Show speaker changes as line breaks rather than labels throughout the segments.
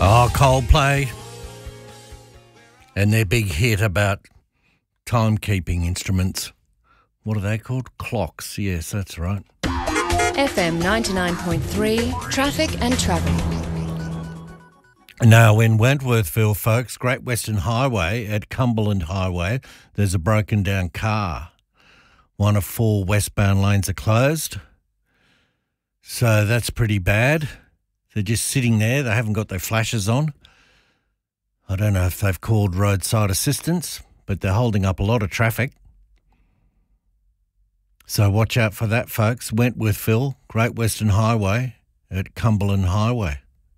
Oh, Coldplay and their big hit about timekeeping instruments. What are they called? Clocks. Yes, that's right.
FM 99.3, Traffic and Travel.
Now, in Wentworthville, folks, Great Western Highway at Cumberland Highway, there's a broken down car. One of 4 westbound lanes are closed. So that's pretty bad. They're just sitting there. They haven't got their flashes on. I don't know if they've called roadside assistance, but they're holding up a lot of traffic. So watch out for that, folks. Wentworthville, Great Western Highway at Cumberland Highway.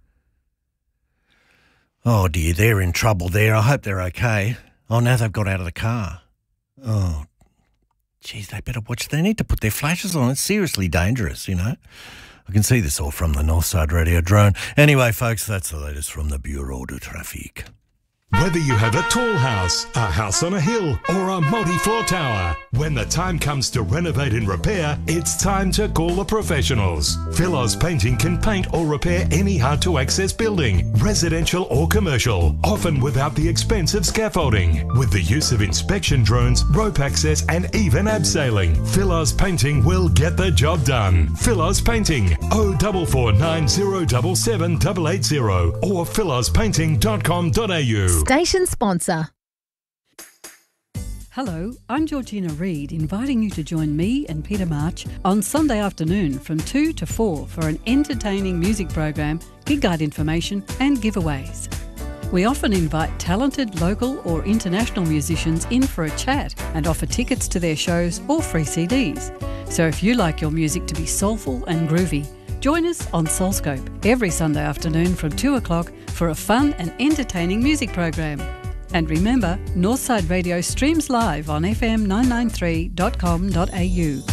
Oh dear, they're in trouble there. I hope they're okay. Oh, now they've got out of the car. Oh, geez, they better watch. They need to put their flashes on. It's seriously dangerous, you know. I can see this all from the Northside Radio drone. Anyway, folks, that's the latest from the Bureau de Trafic.
Whether you have a tall house, a house on a hill, or a multi-floor tower, when the time comes to renovate and repair, it's time to call the professionals. Philos Painting can paint or repair any hard-to-access building, residential or commercial, often without the expense of scaffolding. With the use of inspection drones, rope access, and even abseiling, Philos Painting will get the job done. Philos Painting, 0449 077 or philospainting.com.au.
Station sponsor.
Hello, I'm Georgina Reid, inviting you to join me and Peter March on Sunday afternoon from 2 to 4 for an entertaining music program, gig guide information and giveaways. We often invite talented local or international musicians in for a chat and offer tickets to their shows or free CDs. So if you like your music to be soulful and groovy, join us on Soulscope every Sunday afternoon from 2 o'clock for a fun and entertaining music program. And remember, Northside Radio streams live on fm993.com.au.